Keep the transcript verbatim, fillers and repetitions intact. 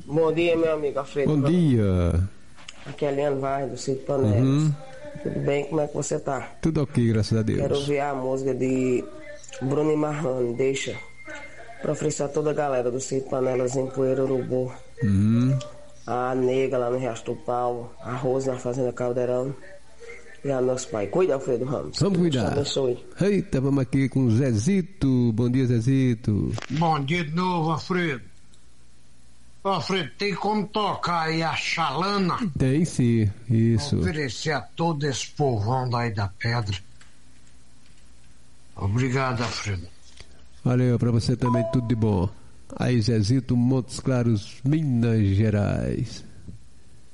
Bom dia, meu amigo Alfredo. Bom dia. Aqui é a Eliane Vaz, do Sítio Panelas. Uhum. Tudo bem? Como é que você tá? Tudo ok, graças a Deus. Quero ouvir a música de Bruno e Marrone, Deixa. Pra oferecer a toda a galera do Sítio Panelas em Poeira Urubu. Uhum. A Nega lá no Riacho do Pau. A Rose na Fazenda Caldeirão. E a nosso pai. Cuida, Alfredo Ramos. Vamos cuidar. Deus abençoe. Eita, vamos aqui com o Zezito. Bom dia, Zezito. Bom dia de novo, Alfredo. Alfredo, tem como tocar aí a Xalana? Tem sim, isso. Oferecer a todo esse povão daí da pedra. Obrigado, Alfredo. Valeu, pra você também tudo de bom. Aí, Zezito, Montes Claros, Minas Gerais.